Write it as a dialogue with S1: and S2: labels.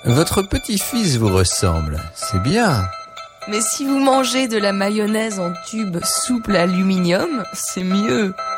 S1: Votre petit-fils vous ressemble, c'est bien.
S2: Mais si vous mangez de la mayonnaise en tube souple aluminium, c'est mieux.